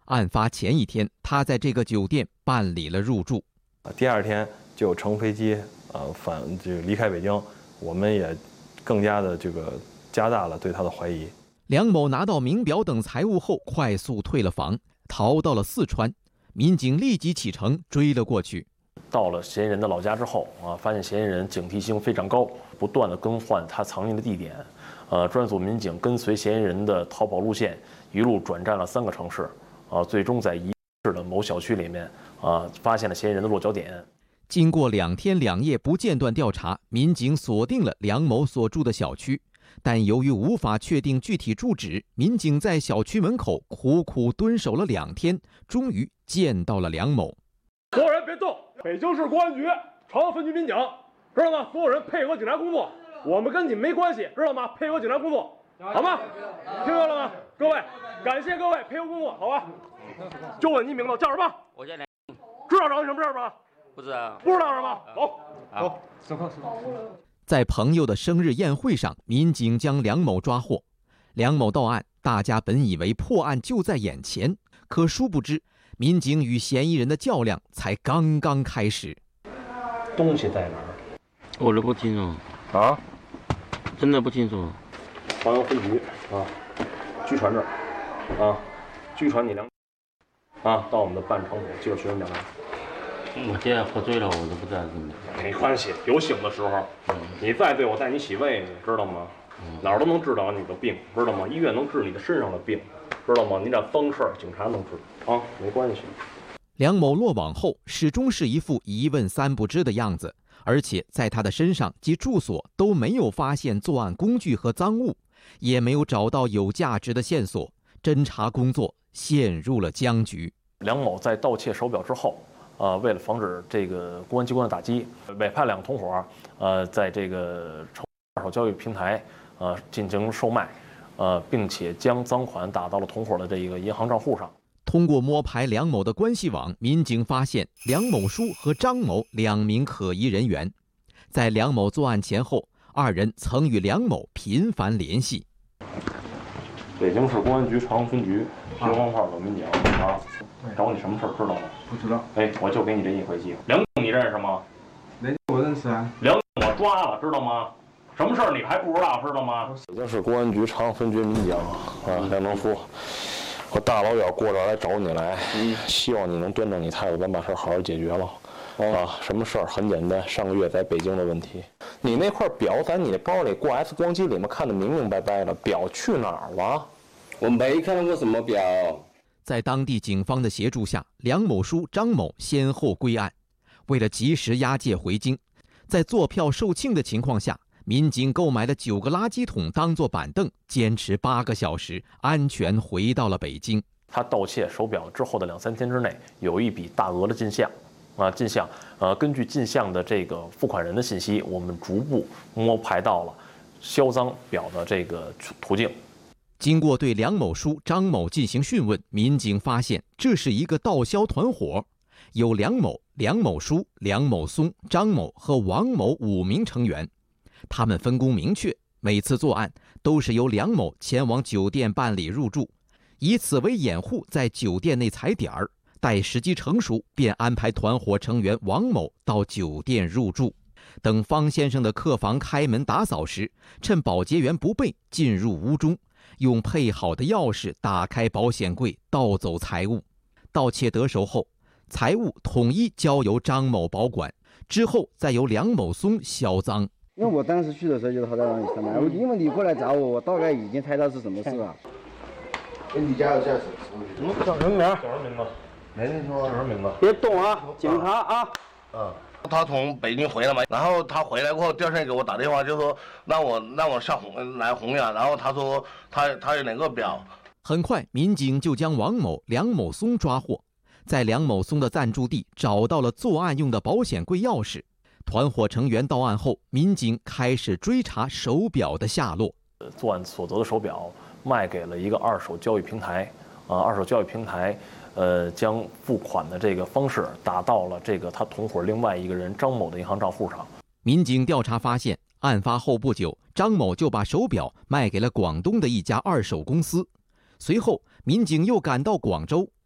案发前一天，他在这个酒店办理了入住。 第二天就乘飞机离开北京，我们也更加的加大了对他的怀疑。 梁某拿到名表等财物后，快速退了房，逃到了四川。民警立即启程追了过去。 到了嫌疑人的老家之后发现嫌疑人警惕性非常高，不断的更换他藏匿的地点。专案组民警跟随嫌疑人的逃跑路线，一路转战了3个城市，最终在宜市的某小区里面发现了嫌疑人的落脚点。 经过2天2夜不间断调查，民警锁定了梁某所住的小区，但由于无法确定具体住址，民警在小区门口苦苦蹲守了2天，终于见到了梁某。 所有人别动！北京市公安局朝阳分局民警，知道吗？所有人配合警察工作，我们跟你没关系，知道吗？配合警察工作，好吗？听到了吗？各位，感谢各位配合工作，好吧？就问你名字叫什么？ 我叫梁。 知道找你什么事吗？ 不知道。 不知道是吗？走，走。 在朋友的生日宴会上，民警将梁某抓获。梁某到案，大家本以为破案就在眼前，可殊不知，民警与嫌疑人的较量才刚刚开始。 东西在哪儿？ 我都不清楚。真的不清楚。 朝阳分局拘传这儿拘传你梁到我们的办案场所接受询问调查。 我现在喝醉了，我都不知道怎么。 没关系，有醒的时候，你再醉，我带你洗胃，知道吗？哪儿都能治疗你的病，知道吗？医院能治你的身上的病，知道吗？你这脏事儿，警察能治没关系。 梁某落网后，始终是一副一问三不知的样子，而且在他的身上及住所都没有发现作案工具和赃物，也没有找到有价值的线索，侦查工作陷入了僵局。 梁某在盗窃手表之后，为了防止这个公安机关的打击，委派2个同伙，在这个二手交易平台，进行售卖，并且将赃款打到了同伙的这一个银行账户上。 通过摸排梁某的关系网，民警发现梁某书和张某2名可疑人员。在梁某作案前后，2人曾与梁某频繁联系。 北京市公安局朝阳分局学光炮的民警找你什么事儿知道吗？ 不知道。 我就给你这一回机会。梁你认识吗？ 我认识啊。 梁我抓了，知道吗？什么事儿你还不知道，知道吗？ 北京市公安局朝阳分局民警梁能福，我大老远过这儿来找你来，希望你能端正你态度，咱把事儿好好解决了。什么事儿很简单，上个月在北京的问题，你那块表在你的包里，过 X 光机里面看得明明白白的，表去哪儿了？ 我没看到过什么表。 在当地警方的协助下，梁某书、张某先后归案。为了及时押解回京，在坐票售罄的情况下，民警购买了9个垃圾桶当作板凳，坚持8个小时，安全回到了北京。 他盗窃手表之后的2、3天之内，有一笔大额的进项。根据进项的这个付款人的信息，我们逐步摸排到了销赃表的这个途径。 经过对梁某书、张某进行讯问，民警发现这是一个盗销团伙，有梁某、梁某书、梁某松、张某和王某5名成员。他们分工明确，每次作案都是由梁某前往酒店办理入住，以此为掩护，在酒店内踩点儿，待时机成熟，便安排团伙成员王某到酒店入住。等方先生的客房开门打扫时，趁保洁员不备，进入屋中，用配好的钥匙打开保险柜，盗走财物。盗窃得手后，财物统一交由张某保管，之后再由梁某松销赃。 因为我当时去的时候就是他在那里上班，因为你过来找我，我大概已经猜到是什么事了。 你家有驾驶？ 叫什么名？叫什么名字？ 没听说。 叫什么名字？ 别动啊，警察啊！ 他从北京回来嘛，然后他回来过后，第2天给我打电话，就说让我上来洪源，然后他说他有2个表。 很快，民警就将王某、梁某松抓获，在梁某松的暂住地找到了作案用的保险柜钥匙。团伙成员到案后，民警开始追查手表的下落。 作案所得的手表卖给了一个二手交易平台，二手交易平台，将付款的这个方式打到了这个他同伙另外一个人张某的银行账户上。 民警调查发现，案发后不久，张某就把手表卖给了广东的一家二手公司。随后，民警又赶到广州，